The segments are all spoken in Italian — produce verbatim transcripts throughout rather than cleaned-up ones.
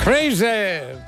Fraser.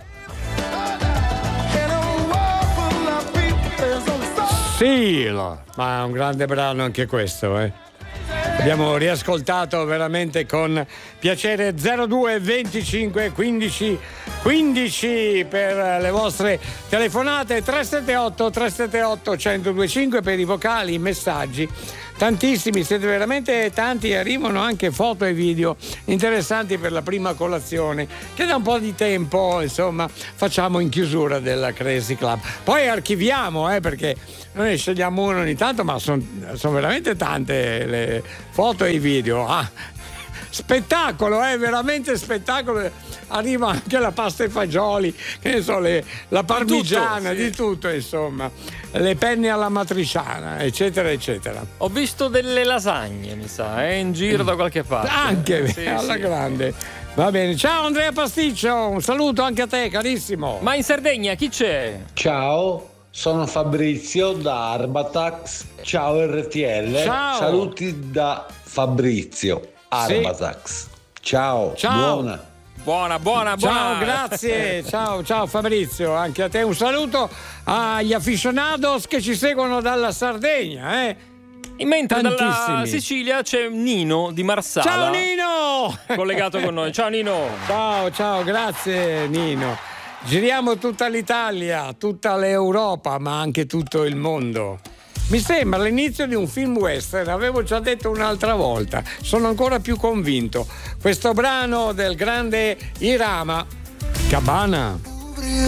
Seal, ma è un grande brano anche questo, eh. Abbiamo riascoltato veramente con piacere. Zero due venticinque quindici quindici per le vostre telefonate, tre sette otto tre sette otto uno zero due cinque per i vocali, i messaggi. Tantissimi, siete veramente tanti, arrivano anche foto e video interessanti per la prima colazione che da un po' di tempo insomma facciamo in chiusura della Crazy Club. Poi archiviamo, eh, perché noi ne scegliamo uno ogni tanto, ma sono son veramente tante le foto e i video. Ah, spettacolo, è eh, veramente spettacolo. Arriva anche la pasta e fagioli, che ne so, le, la parmigiana, di tutto, sì. Di tutto, insomma, le penne alla matriciana, eccetera, eccetera. Ho visto delle lasagne, mi sa, eh, in giro da qualche parte. Anche, sì, alla sì. grande. Va bene, ciao Andrea Pasticcio, un saluto anche a te, carissimo. Ma in Sardegna chi c'è? Ciao, sono Fabrizio da Arbatax. Ciao R T L. Ciao. Saluti da Fabrizio Arbatax. Sì. Ciao, ciao. Buona. Buona, buona, buona. Ciao, grazie. Ciao, ciao Fabrizio, anche a te un saluto agli aficionados che ci seguono dalla Sardegna, eh. Mentre dalla Sicilia c'è Nino di Marsala. Ciao Nino! Collegato con noi. Ciao Nino. Ciao, ciao, grazie Nino. Giriamo tutta l'Italia, tutta l'Europa, ma anche tutto il mondo. Mi sembra l'inizio di un film western, avevo già detto un'altra volta, sono ancora più convinto. Questo brano del grande Irama, Cabana.